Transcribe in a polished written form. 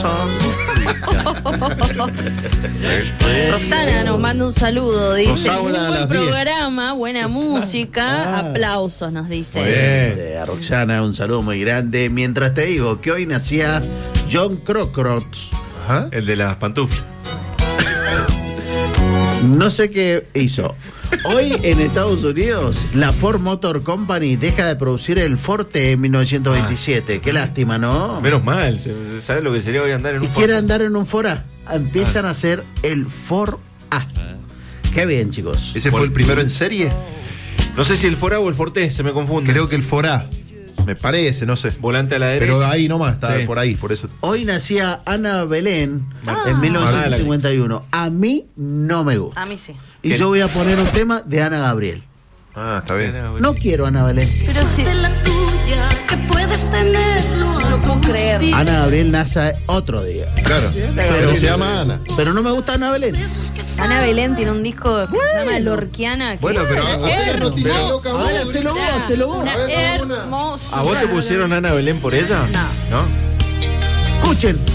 Rosana nos manda un saludo, dice, Rosana, muy a buen las 10. programa, buena música, aplausos nos dice. A Roxana un saludo muy grande. Mientras te digo que hoy nacía John Crocrots. Ajá. El de las pantuflas. No sé qué hizo. Hoy en Estados Unidos la Ford Motor Company deja de producir el Forte en 1927. Qué lástima, ¿no? Menos mal, ¿sabes lo que sería hoy andar en Y un quiere Ford? andar en un Ford A. Empiezan a hacer el Ford A. Qué bien, chicos. ¿Ese fue el primero en serie? No sé si el Forá o el Forte, se me confunde. Creo que el Forá. Me parece, no sé. Volante a la derecha. Pero ahí nomás, está Sí. por ahí, por eso. Hoy nacía Ana Belén en 1951. A mí no me gusta. A mí sí. Y ¿Qué? yo voy a poner un tema de Ana Gabriel. Ah, está bien. No quiero a Ana Belén. Pero sí, De la tuya, que puedes tenerlo a no puedo tus creer. pies. Ana Gabriel nace otro día. Claro. Pero se llama Ana. Pero no me gusta Ana Belén. Besos que Ana Belén tiene un disco que se llama Lorquiana. Que Bueno, es pero una hacer la noticia loca, vos. Ahora hacelo vos, hacelo vos. una A ver, dame una. hermosa. ¿A vos te pusieron Ana Belén por ella? No. ¿No? Escuchen.